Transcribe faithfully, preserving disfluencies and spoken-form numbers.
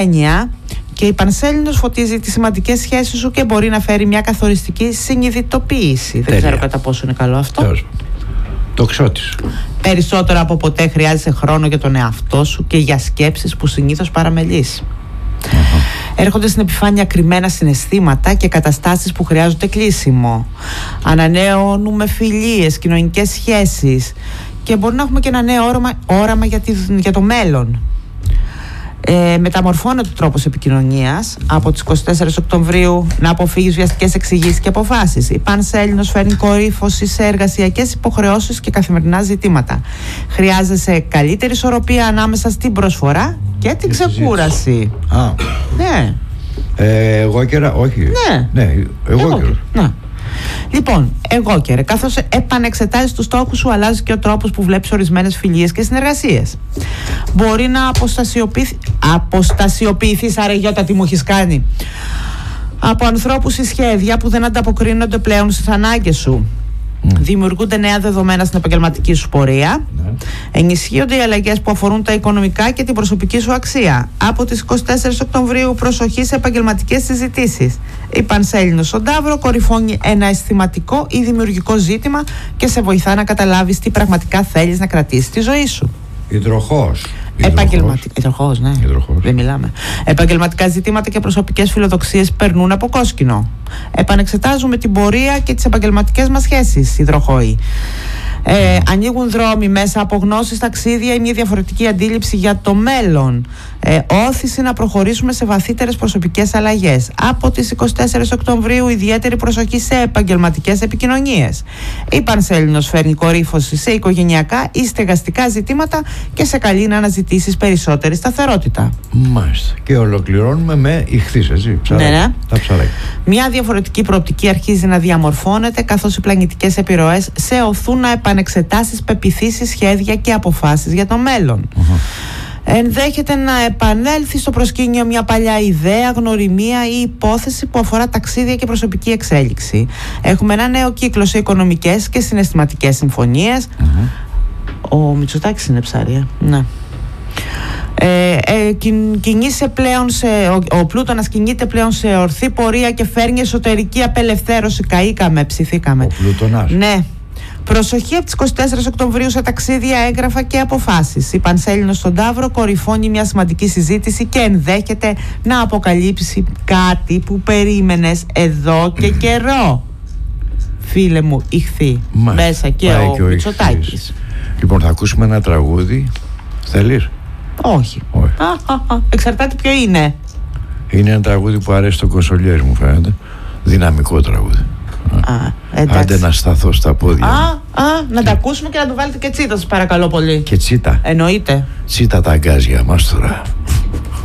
Και η Πανσέλινος φωτίζει τις σημαντικές σχέσεις σου και μπορεί να φέρει μια καθοριστική συνειδητοποίηση. Τέλεια. Δεν ξέρω κατά πόσο είναι καλό αυτό. Τέλος. Το ξώτης. Περισσότερο από ποτέ χρειάζεσαι χρόνο για τον εαυτό σου και για σκέψεις που συνήθως παραμελείς. Uh-huh. Έρχονται στην επιφάνεια κρυμμένα συναισθήματα και καταστάσεις που χρειάζονται κλείσιμο. Ανανεώνουμε φιλίες, κοινωνικές σχέσεις και μπορεί να έχουμε και ένα νέο όραμα, όραμα για, τη, για το μέλλον. Ε, μεταμορφώνεται ο τρόπος επικοινωνίας. Από τις είκοσι τέσσερις Οκτωβρίου να αποφύγεις βιαστικές εξηγήσεις και αποφάσεις. Η Πανσέλινος φέρνει κορύφωση σε εργασιακές υποχρεώσεις και καθημερινά ζητήματα. Χρειάζεσαι καλύτερη ισορροπία ανάμεσα στην προσφορά και την ξεκούραση. Α. Ναι. Ε, εγώ καιρα, όχι. Ναι. Ναι, εγώ, εγώ καιρα. Ναι. Λοιπόν, εγώ καιρε, καθώς επανεξετάζεις τους στόχους σου, αλλάζει και ο τρόπος που βλέπεις ορισμένες φιλίες και συνεργασίες. Μπορεί να αποστασιοποιηθεί, αποστασιοποιηθείς, άρα Γιώτα, τι μου έχεις κάνει, από ανθρώπους ή σχέδια που δεν ανταποκρίνονται πλέον στις ανάγκες σου. Mm. Δημιουργούνται νέα δεδομένα στην επαγγελματική σου πορεία. Mm. Ενισχύονται οι αλλαγές που αφορούν τα οικονομικά και την προσωπική σου αξία. Από τις είκοσι τέσσερις Οκτωβρίου προσοχή σε επαγγελματικές συζητήσεις. Η Πανσέλινος στον Ταύρο κορυφώνει ένα αισθηματικό ή δημιουργικό ζήτημα και σε βοηθά να καταλάβεις τι πραγματικά θέλεις να κρατήσεις στη ζωή σου. Υδροχός. Επαγγελματικά. Υδροχός, ναι. Υδροχός. Δεν μιλάμε. Επαγγελματικά ζητήματα και προσωπικές φιλοδοξίες περνούν από κόσκινο. Επανεξετάζουμε την πορεία και τις επαγγελματικές μας σχέσεις, υδροχόοι. Ε, ανοίγουν δρόμοι μέσα από γνώσεις, ταξίδια ή μια διαφορετική αντίληψη για το μέλλον. Ε, όθηση να προχωρήσουμε σε βαθύτερες προσωπικές αλλαγές. Από τις είκοσι τέσσερις Οκτωβρίου ιδιαίτερη προσοχή σε επαγγελματικές επικοινωνίες. Η Πανσέλινος φέρνει κορύφωση σε οικογενειακά ή στεγαστικά ζητήματα και σε καλεί να αναζητήσεις περισσότερη σταθερότητα. Μάλιστα. Και ολοκληρώνουμε με ηχθείς, έτσι. Ψαράκι. Ναι, ναι. Τα ψαράκια. Μια διαφορετική προοπτική αρχίζει να διαμορφώνεται, καθώς οι πλανητικές επιρροές σε οθούν να επανεξετάσεις πεποιθήσεις, σχέδια και αποφάσεις για το μέλλον. Uh-huh. Ενδέχεται να επανέλθει στο προσκήνιο μια παλιά ιδέα, γνωριμία ή υπόθεση που αφορά ταξίδια και προσωπική εξέλιξη. Έχουμε ένα νέο κύκλο σε οικονομικές και συναισθηματικές συμφωνίες. Uh-huh. Ο Μητσοτάκης είναι ψάρια. Ναι. Ε, ε, κινείσαι πλέον σε, ο, ο Πλούτονας κινείται πλέον σε ορθή πορεία και φέρνει εσωτερική απελευθέρωση. Καήκαμε, ψηθήκαμε. Ο Πλούτονας. Ναι. Προσοχή από τις είκοσι τέσσερις Οκτωβρίου σε ταξίδια, έγγραφα και αποφάσεις. Η Πανσέλινος στον Ταύρο κορυφώνει μια σημαντική συζήτηση και ενδέχεται να αποκαλύψει κάτι που περίμενες εδώ και καιρό. Φίλε μου, ηχθεί μέσα και ο, ο Μητσοτάκης. Λοιπόν, θα ακούσουμε ένα τραγούδι. Θέλεις? Όχι. Όχι. Α, α, α, εξαρτάται ποιο είναι. Είναι ένα τραγούδι που αρέσει στο Κοσολιέρη, μου φαίνεται. Δυναμικό τραγούδι. Α, άντε να σταθώ στα πόδια. Α, α, να τα ακούσουμε και να το βάλετε και τσίτα, σας παρακαλώ πολύ. Και τσίτα. Εννοείται. Τσίτα τα αγκάζια μας τώρα.